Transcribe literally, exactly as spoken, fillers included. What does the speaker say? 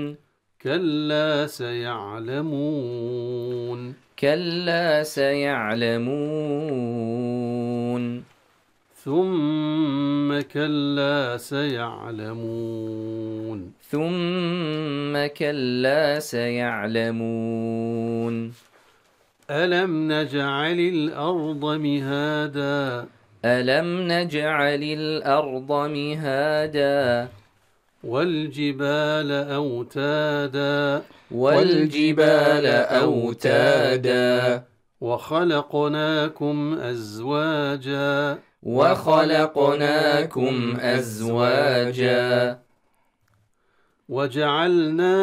كلا سيعلمون كلا سيعلمون ثم كلا سيعلمون ثم كلا سيعلمون ألم نجعل الأرض مهادا ألم نجعل الأرض مهادا والجبال أوتادا والجبال أوتادا وخلقناكم أزواجا وخلقناكم أزواجا وجعلنا